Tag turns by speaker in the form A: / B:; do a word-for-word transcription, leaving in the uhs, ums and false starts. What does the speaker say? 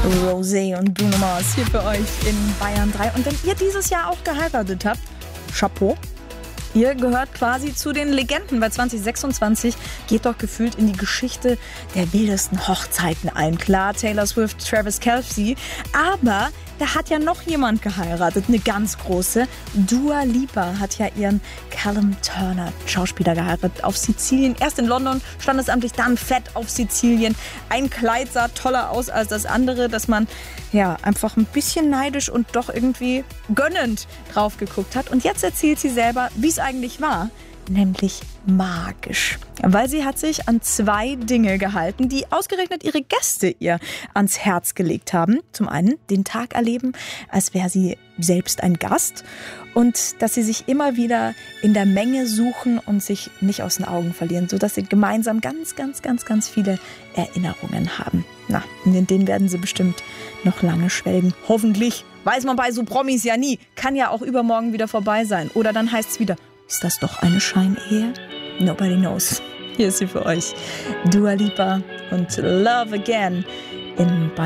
A: Rosé und Bruno Mars hier für euch in Bayern drei. Und wenn ihr dieses Jahr auch geheiratet habt, Chapeau. Ihr gehört quasi zu den Legenden, weil zwanzig sechsundzwanzig geht doch gefühlt in die Geschichte der wildesten Hochzeiten ein. Klar, Taylor Swift, Travis Kelce, aber da hat ja noch jemand geheiratet, eine ganz große. Dua Lipa hat ja ihren Callum Turner, Schauspieler, geheiratet auf Sizilien. Erst in London, standesamtlich, dann fett auf Sizilien. Ein Kleid sah toller aus als das andere, dass man ja einfach ein bisschen neidisch und doch irgendwie gönnend drauf geguckt hat. Und jetzt erzählt sie selber, wie es eigentlich war, nämlich magisch. Weil sie hat sich an zwei Dinge gehalten, die ausgerechnet ihre Gäste ihr ans Herz gelegt haben. Zum einen den Tag erleben, als wäre sie selbst ein Gast, und dass sie sich immer wieder in der Menge suchen und sich nicht aus den Augen verlieren, sodass sie gemeinsam ganz, ganz, ganz, ganz viele Erinnerungen haben. Na, und in denen werden sie bestimmt noch lange schwelgen. Hoffentlich. Weiß man bei so Promis ja nie. Kann ja auch übermorgen wieder vorbei sein. Oder dann heißt es wieder, ist das doch eine Scheinehe? Nobody knows. Hier ist sie für euch. Dua Lipa und Love Again in Bayern.